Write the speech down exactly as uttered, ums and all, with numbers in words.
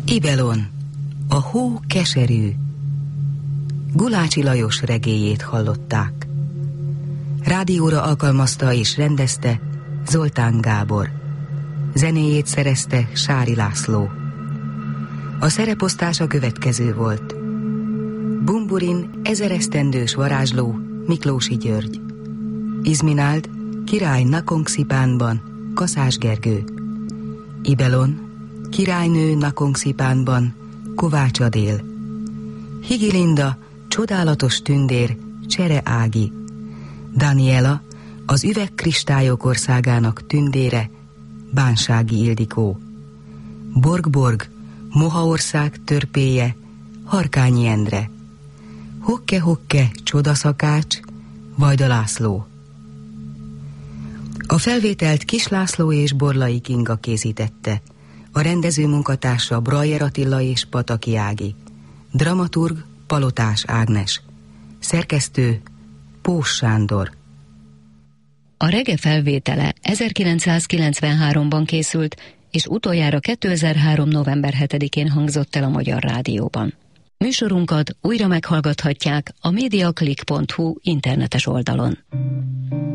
Ibelon, a hó keserű. Gulácsi Lajos regélyét hallották. Rádióra alkalmazta és rendezte Zoltán Gábor. Zenéjét szerezte Sári László. A szereposztás a következő volt. Bumburin ezeresztendős varázsló Miklósi György. Izmináld király Nakonkszipánban Kaszás Gergő. Ibelon királynő Nakonkszipánban Kovács Adél. Higilinda csodálatos tündér Csere Ági. Daniela az üvegkristályok országának tündére Bánsági Ildikó. Borg-Borg Mohaország törpéje Harkányi Endre. Hokke-Hokke csodaszakács Vajda László. A felvételt Kis László és Borlai Kinga készítette. A rendező munkatársa Brajer Attila és Pataki Ági. Dramaturg Palotás Ágnes. Szerkesztő Pós Sándor. A Rege felvétele ezerkilencszázkilencvenháromban készült, és utoljára kétezer-három. november hetedikén hangzott el a Magyar Rádióban. Műsorunkat újra meghallgathatják a mediaclick pont hu internetes oldalon.